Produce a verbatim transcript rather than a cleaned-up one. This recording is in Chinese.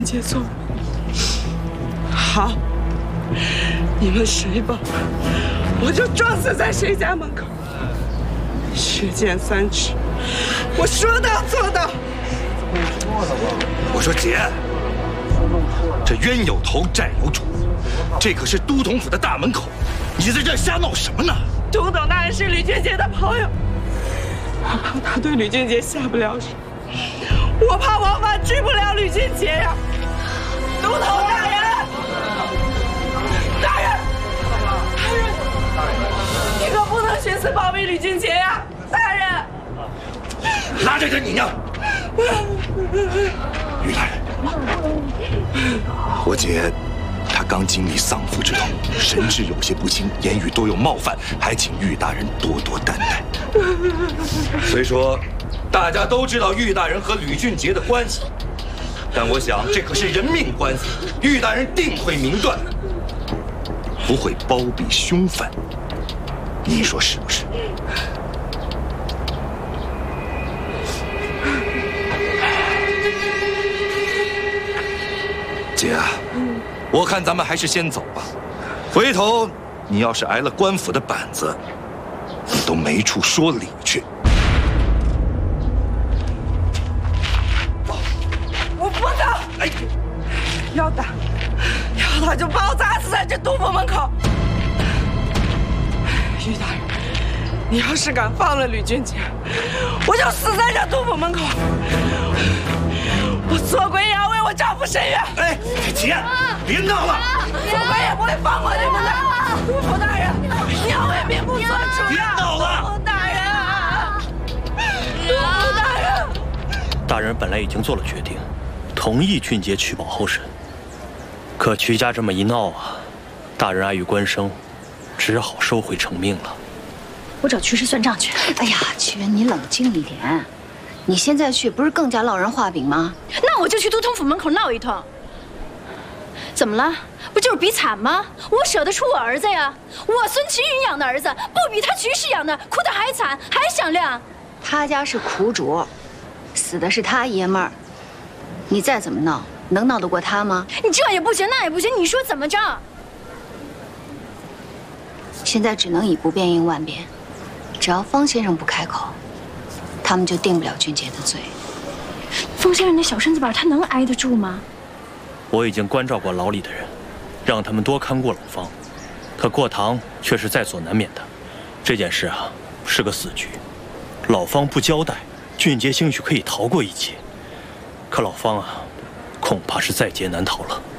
结束。好，你们谁吧，我就撞死在谁家门口。血溅三尺，我说到做到。 我说姐，这冤有头债有主，这可是都统府的大门口，你在这瞎闹什么呢？ 都统大人是吕俊杰的朋友，我怕他对吕俊杰下不了手，我怕王法治不了吕俊杰呀。都统大人，大人，大人，你可不能徇私包庇吕俊杰呀，大人！ 拉着点你娘！于大人，我姐她刚经历丧父之痛，神志有些不清，言语多有冒犯，还请玉大人多多担待。虽说大家都知道玉大人和吕俊杰的关系，但我想这可是人命关系，玉大人定会明断，不会包庇凶犯。你说是不是？姐啊，我看咱们还是先走吧。回头你要是挨了官府的板子，你都没处说理去。 我不走！哎，要打，要打就把我砸死在这都府门口。于大人，你要是敢放了吕俊杰，我就死在这都府门口。我做鬼也要为我丈夫伸冤！ 哎，姐，别闹了！ 做鬼也不会放过你们的！都府大人，你要为民不做主！ 别闹了！ 都府大人啊！都府大人！ 大人本来已经做了决定，同意俊杰取保候审。可曲家这么一闹啊，大人碍于官声，只好收回成命了。 我找曲师算账去。 哎呀，曲文，你冷静一点。你现在去不是更加烙人画饼吗？ 那我就去都统府门口闹一通。怎么了？不就是比惨吗？我舍得出我儿子呀，我孙齐云养的儿子，不比他曲氏养的哭得还惨，还响亮。 他家是苦主，死的是他爷们儿。你再怎么闹，能闹得过他吗？ 你这也不行，那也不行，你说怎么着？ 现在只能以不变应万变，只要方先生不开口，他们就定不了俊杰的罪。 方先生那小身子板，他能挨得住吗？ 我已经关照过牢里的人，让他们多看过老方，可过堂却是在所难免的。这件事啊，是个死局。老方不交代，俊杰兴许可以逃过一劫，可老方啊，恐怕是在劫难逃了。